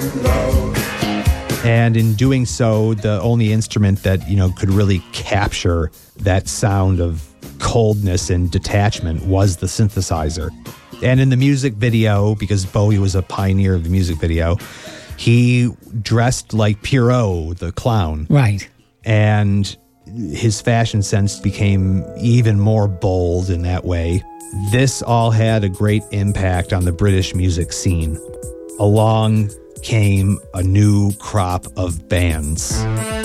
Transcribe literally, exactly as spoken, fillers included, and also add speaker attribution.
Speaker 1: And in doing so, the only instrument that, you know, could really capture that sound of coldness and detachment was the synthesizer. And in the music video, because Bowie was a pioneer of the music video, he dressed like Pierrot, the clown.
Speaker 2: Right.
Speaker 1: And his fashion sense became even more bold in that way. This all had a great impact on the British music scene. Along came a new crop of bands.